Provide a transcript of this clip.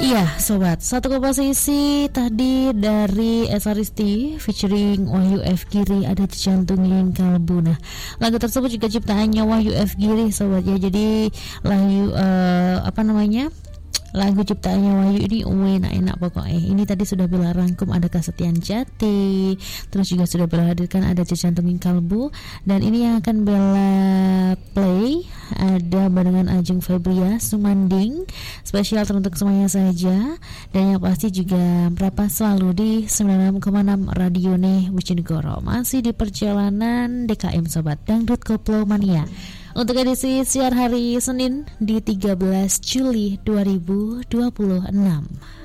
Iya sobat, satu komposisi tadi dari Esaristi featuring Wahyu F. Giri, ada Jantungin Kalbu. Nah, lagu tersebut juga ciptaannya Wahyu F. Giri sobat ya. Jadi lagu ciptaannya Wahyu ini enak pokoknya. Ini tadi sudah Bella rangkum, ada Kesetiaan Jati, terus juga sudah Bella hadirkan ada Jantungin Kalbu, dan ini yang akan Bella play ada barengan Ajeng Febria Sumanding, spesial teruntuk semuanya saja, dan yang pasti juga berapa selalu di 96,6 Radio nih Bojonegoro. Masih di perjalanan DKM sobat Dangdut Koplo Mania untuk edisi siar hari Senin di 13 Juli 2026.